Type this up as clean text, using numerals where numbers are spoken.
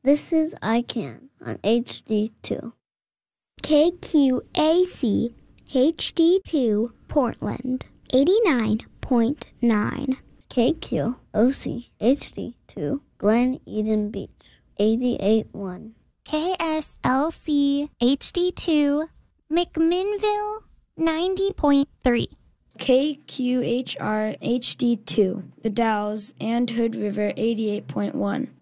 This is I Can on HD2. KQAC HD2 Portland 89.9. KQOC HD2 Glen Eden Beach 88.1. KSLC HD2 McMinnville 90.3. KQHR HD2 The Dalles and Hood River 88.1.